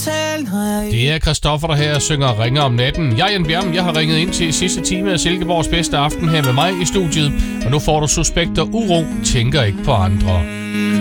Det er Christoffer, der her synger og ringer om natten. Jeg er Jan Bjerm, jeg har ringet ind til sidste time af Silkeborgs bedste aften her med mig i studiet. Og nu får du Suspekt og Uro, tænker ikke på andre.